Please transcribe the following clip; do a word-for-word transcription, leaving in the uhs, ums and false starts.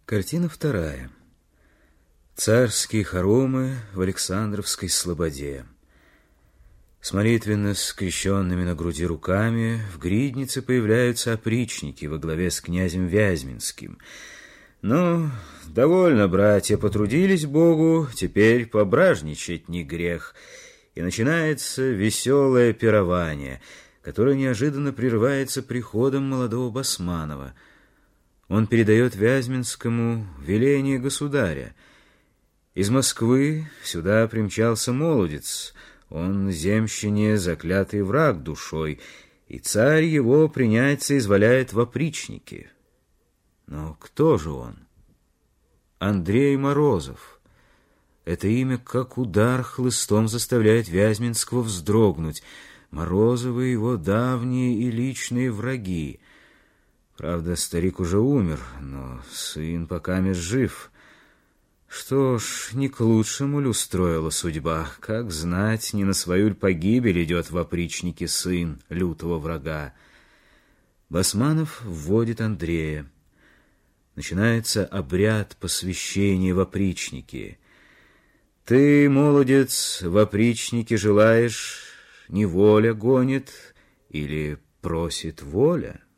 Картина вторая. Царские хоромы в Александровской слободе. С молитвенно скрещенными на груди руками в гриднице появляются опричники во главе с князем Вязьминским. Ну, довольно, братья, потрудились Богу, теперь пображничать не грех. И начинается веселое пирование, которое неожиданно прерывается приходом молодого Басманова. Он передает Вязьминскому веление государя. Из Москвы сюда примчался молодец, он земщине заклятый враг душой, и царь его принять соизволяет в опричнике. Но кто же он? Андрей Морозов. Это имя, как удар хлыстом, заставляет Вязьминского вздрогнуть. Морозовы его давние и личные враги. Правда, старик уже умер, но сын покамест жив. Что ж, не к лучшему ли устроила судьба? Как знать, не на свою ль погибель идет в опричнике сын лютого врага. Басманов вводит Андрея. Начинается обряд посвящения в опричники. Ты, молодец, в опричнике желаешь, неволя гонит или просит воля?